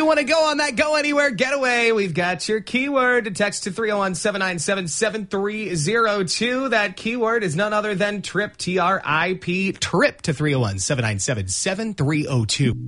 you want to go on that Go Anywhere getaway, we've got your keyword to text to 301-797-7302. That keyword is none other than TRIP, TRIP, TRIP to 301-797-7302.